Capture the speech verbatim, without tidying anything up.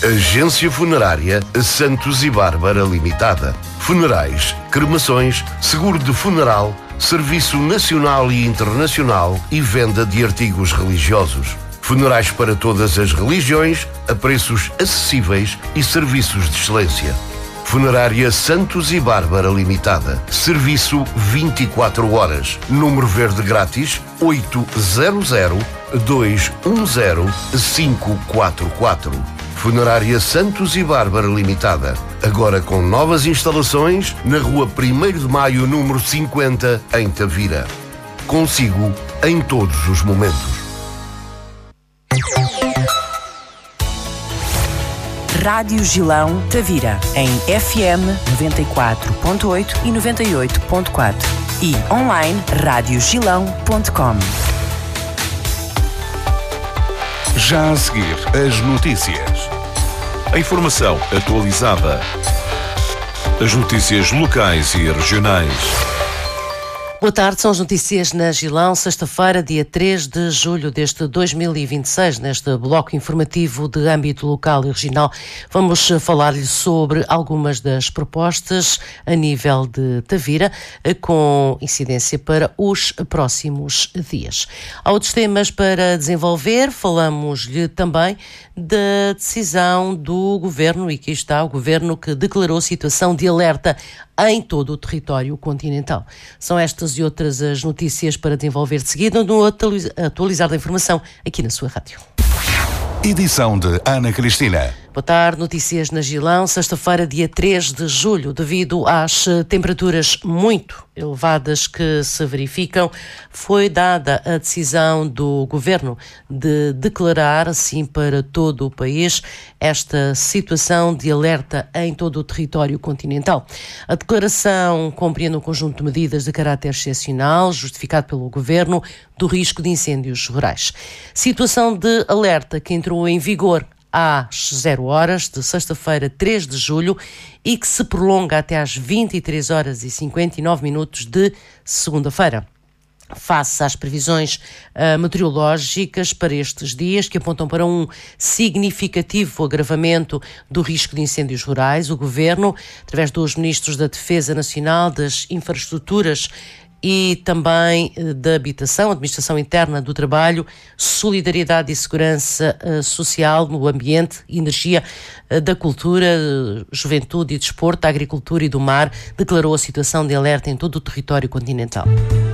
Agência Funerária Santos e Bárbara Limitada. Funerais, cremações, seguro de funeral, serviço nacional e internacional e venda de artigos religiosos. Funerais para todas as religiões, a preços acessíveis e serviços de excelência. Funerária Santos e Bárbara Limitada. Serviço vinte e quatro horas. Número verde grátis oito zero zero, dois um zero, cinco quatro quatro. Funerária Santos e Bárbara Limitada. Agora com novas instalações na rua primeiro de maio, número cinquenta, em Tavira. Consigo em todos os momentos. Rádio Gilão Tavira, em F M noventa e quatro ponto oito e noventa e oito ponto quatro e online rádio gilão ponto com. Já a seguir, as notícias. A informação atualizada. As notícias locais e regionais. Boa tarde, são as notícias na Gilão, sexta-feira, dia três de julho deste dois mil e vinte e seis. Neste bloco informativo de âmbito local e regional, vamos falar-lhe sobre algumas das propostas a nível de Tavira, com incidência para os próximos dias. Há outros temas para desenvolver, falamos-lhe também da decisão do Governo, e aqui está o Governo que declarou situação de alerta em todo o território continental. São estas e outras as notícias para desenvolver de seguida no atualizar da informação aqui na sua rádio. Edição de Ana Cristina. Boa tarde, notícias na Gilão, sexta-feira, dia três de julho, devido às temperaturas muito elevadas que se verificam, foi dada a decisão do Governo de declarar, assim para todo o país, esta situação de alerta em todo o território continental. A declaração compreende um conjunto de medidas de caráter excepcional, justificado pelo Governo, do risco de incêndios rurais. Situação de alerta que entrou em vigor às zero horas de sexta-feira, três de julho, e que se prolonga até às vinte e três horas e cinquenta e nove minutos de segunda-feira. Face às previsões uh, meteorológicas para estes dias, que apontam para um significativo agravamento do risco de incêndios rurais, o Governo, através dos Ministros da Defesa Nacional, das Infraestruturas e também da Habitação, Administração Interna do Trabalho, Solidariedade e Segurança uh, Social no Ambiente, Energia, uh, da Cultura, uh, Juventude e Desporto, da Agricultura e do Mar, declarou a situação de alerta em todo o território continental.